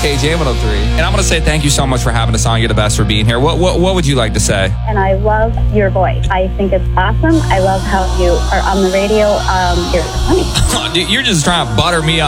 KJ 103. And I'm going to say thank you so much for having us on. You're the best for being here. What would you like to say? And I love your voice. I think it's awesome. I love how you are on the radio. You're funny. Dude, you're just trying to butter me up.